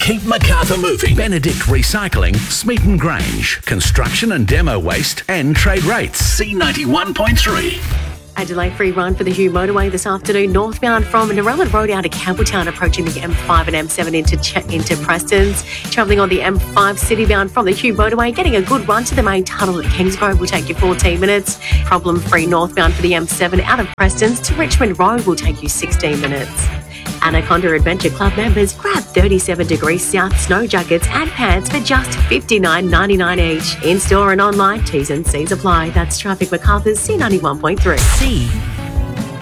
keep Macarthur moving. Benedict Recycling, Smeaton Grange, construction and demo waste and trade rates. C91.3. A delay-free run for the Hugh Motorway this afternoon, northbound from Narellan Road out of Campbelltown, approaching the M5 and M7 into Prestons. Travelling on the M5 citybound from the Hugh Motorway, getting a good run to the main tunnel at Kingsgrove will take you 14 minutes. Problem-free northbound for the M7 out of Prestons to Richmond Road will take you 16 minutes. Anaconda Adventure Club members grab 37 degrees south snow jackets and pants for just $59.99 each. In-store and online, T's and C's apply. That's Traffic Macarthur's C91.3.